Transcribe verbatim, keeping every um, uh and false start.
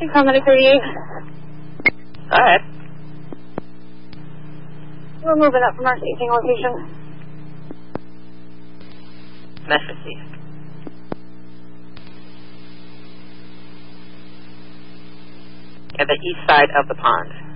Comedy thirty-eight. Go ahead. We're moving up from our staging location. Message received. At the east side of the pond.